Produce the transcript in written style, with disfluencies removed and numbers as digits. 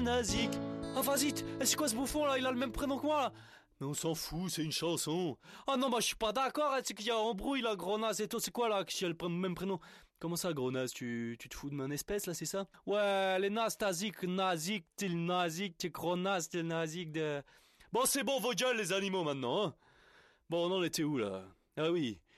Nazik. Ah vas-y, c'est quoi ce bouffon là? Il a le même prénom que moi là. Mais on s'en fout, c'est une chanson. Ah non, bah je suis pas d'accord, c'est qu'il y a embrouille là, gros naze et toi, c'est quoi là, qui a le même prénom? Comment ça, gros naze, tu te fous de mon espèce là, c'est ça? Ouais, les nazes, nazik, t'es gros naze, t'es nazik de... Bon, c'est bon, vos gueules les animaux maintenant, hein. Bon, on en était où là? Ah oui,